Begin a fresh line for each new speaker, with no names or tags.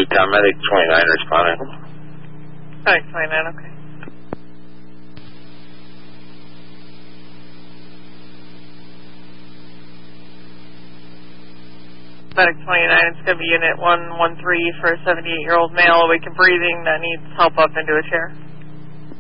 Newtown Medic 29 responding.
Medic 29, okay. Medic 29, it's going to be Unit 113 for a 78-year-old male awake and breathing that needs help up into a chair.